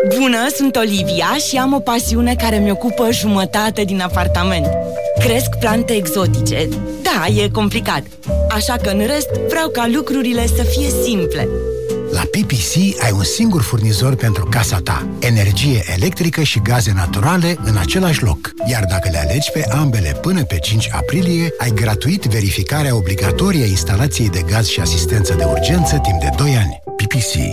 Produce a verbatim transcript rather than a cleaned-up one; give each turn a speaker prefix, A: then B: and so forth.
A: Bună, sunt Olivia și am o pasiune care mi ocupă jumătate din apartament. Cresc plante exotice. Da, e complicat. Așa că în rest vreau ca lucrurile să fie simple.
B: La P P C ai un singur furnizor pentru casa ta. Energie electrică și gaze naturale în același loc. Iar dacă le alegi pe ambele până pe cinci aprilie, ai gratuit verificarea obligatorie a instalației de gaz și asistență de urgență timp de doi ani. P P C.